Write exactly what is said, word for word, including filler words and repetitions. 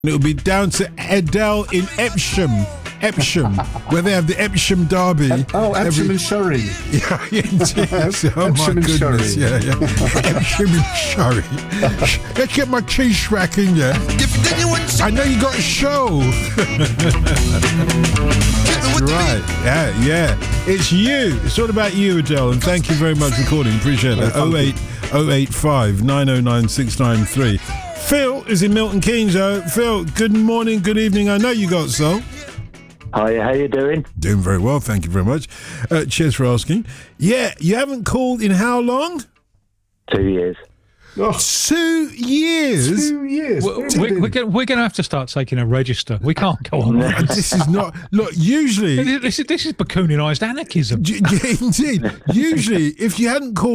It'll be down to Adele in Epsom, Epsom, where they have the Epsom Derby. Ep- oh, Epsom every... and Surrey. Yeah, indeed. Oh, Epsom my and goodness. Surrey. Yeah, yeah. Epsom and Surrey. Let's get my cheese rack in, yeah. I know you got a show. That's right. Yeah, yeah. It's you. It's all about you, Adele, and thank you very much for calling. Appreciate that. oh eight oh eight five nine oh nine six nine three. Phil is in Milton Keynes, though. Phil, good morning, good evening. I know you got soul. Hi, how you doing? Doing very well, thank you very much. Uh, cheers for asking. Yeah, you haven't called in how long? Two years. Oh, Two years? two years. We're, we're, we're going we're to have to start taking a register. We can't go on. This is not... Look, usually... This is, this is Bacooninized anarchism. Indeed. Usually, if you hadn't called